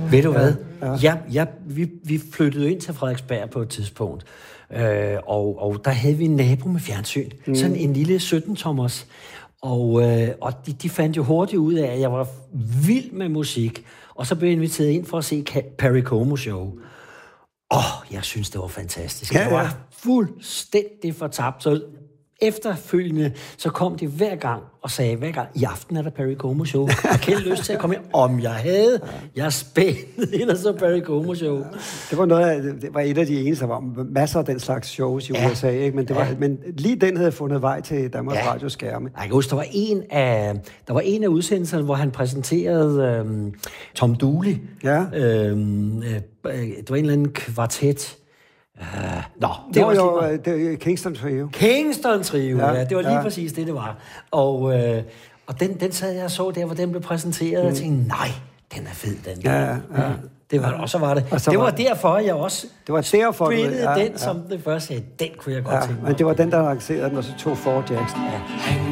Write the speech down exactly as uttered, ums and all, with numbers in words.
Ved du hvad? Ja, ja. Ja, ja, vi, vi flyttede ind til Frederiksberg på et tidspunkt, øh, og, og der havde vi en nabo med fjernsyn. Mm. Sådan en lille sytten-tommers. Og, øh, og de, de fandt jo hurtigt ud af, at jeg var vild med musik. Og så blev jeg inviteret ind for at se Perry Como Show. Åh, oh, jeg synes, det var fantastisk. Ja, ja. Jeg var fuldstændig fortabt. Så efterfølgende, så kom de hver gang og sagde, hver gang, i aften er der Perry Como Show. Jeg har ikke lyst til at komme ind. Om jeg havde, jeg spændte ind og så Perry Como Show. Det var, noget af, det var et af de eneste, der var masser af den slags shows i ja. U S A, ikke? Men, det var, ja. men lige den havde fundet vej til Danmarks ja. Radios skærme. Jeg kan huske, der var en af, der var en af udsendelserne, hvor han præsenterede øhm, Tom Dooley. Ja. Øhm, øh, det var en eller anden kvartet. Uh, Nå, det Nå, var jo, jo det, Kingston Trio. Kingston Trio, ja. ja. Det var lige ja. præcis det, det var. Og, øh, og den, den sad jeg og så der, hvor den blev præsenteret, mm. og tænkte, nej, den er fed, den der. Ja, ja. ja. Det var, og så var det. Så det var, var derfor, jeg også det var derfor, spillede ja, den, ja. som det første sagde, den kunne jeg godt ja, tænke mig. Men det var den, der lancerede den, og så tog Ford Jackson. Ja.